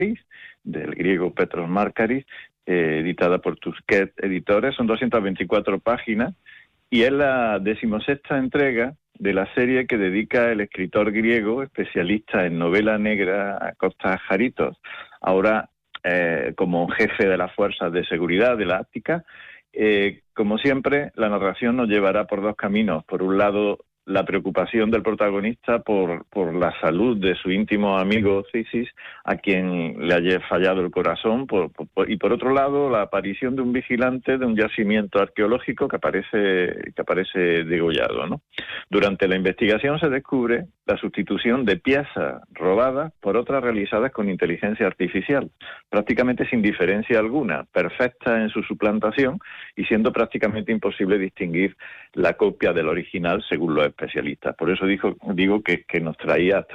del griego Petros Markaris, editada por Tusquets Editores. Son 224 páginas y es la 16ª entrega de la serie que dedica el escritor griego, especialista en novela negra, Kostas Haritos, ahora como jefe de las fuerzas de seguridad de la Ática. Como siempre, la narración nos llevará por dos caminos. Por un lado, la preocupación del protagonista por la salud de su íntimo amigo Cisis, a quien le haya fallado el corazón, y por otro lado, la aparición de un vigilante de un yacimiento arqueológico que aparece degollado, ¿no? Durante la investigación se descubre la sustitución de piezas robadas por otras realizadas con inteligencia artificial, prácticamente sin diferencia alguna, perfecta en su suplantación y siendo prácticamente imposible distinguir la copia del original según los especialistas. Por eso digo que nos traía hasta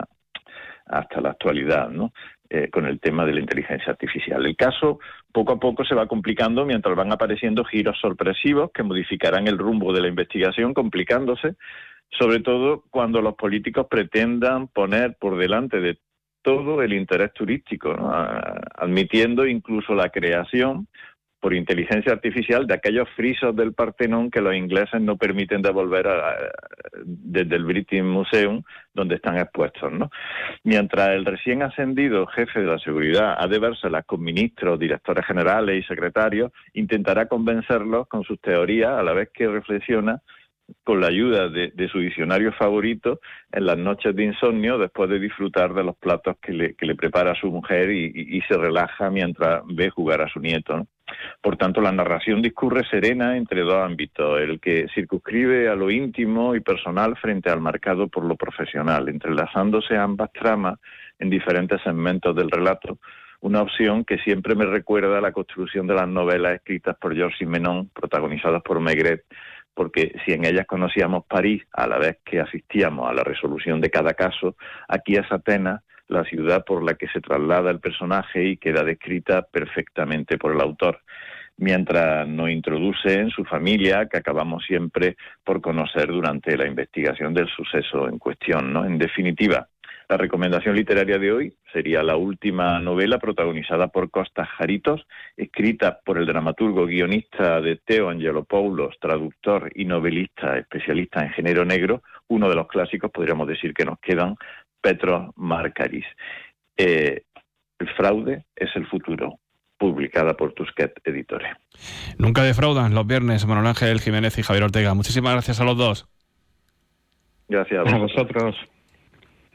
la actualidad, ¿no? Con el tema de la inteligencia artificial. El caso poco a poco se va complicando mientras van apareciendo giros sorpresivos que modificarán el rumbo de la investigación, complicándose, sobre todo cuando los políticos pretendan poner por delante de todo el interés turístico, ¿no? Admitiendo incluso la creación por inteligencia artificial de aquellos frisos del Partenón que los ingleses no permiten devolver desde el British Museum, donde están expuestos, ¿no? Mientras el recién ascendido jefe de la seguridad ha de vérselas con ministros, directores generales y secretarios, intentará convencerlos con sus teorías a la vez que reflexiona con la ayuda de su diccionario favorito en las noches de insomnio, después de disfrutar de los platos que le prepara su mujer y se relaja mientras ve jugar a su nieto, ¿no? Por tanto, la narración discurre serena entre dos ámbitos, el que circunscribe a lo íntimo y personal frente al marcado por lo profesional, entrelazándose ambas tramas en diferentes segmentos del relato, una opción que siempre me recuerda a la construcción de las novelas escritas por Georges Simenon, protagonizadas por Maigret, porque si en ellas conocíamos París a la vez que asistíamos a la resolución de cada caso, aquí es Atenas, la ciudad por la que se traslada el personaje y queda descrita perfectamente por el autor, mientras nos introduce en su familia, que acabamos siempre por conocer durante la investigación del suceso en cuestión, ¿no? En definitiva, la recomendación literaria de hoy sería la última novela protagonizada por Kostas Haritos, escrita por el dramaturgo guionista de Theo Angelopoulos, traductor y novelista especialista en género negro, uno de los clásicos, podríamos decir, que nos quedan, Petros Markaris. El fraude es el futuro, publicada por Tusquets Editores. Nunca defraudan los viernes, Manuel Ángel Jiménez y Javier Ortega. Muchísimas gracias a los dos. Gracias a vosotros.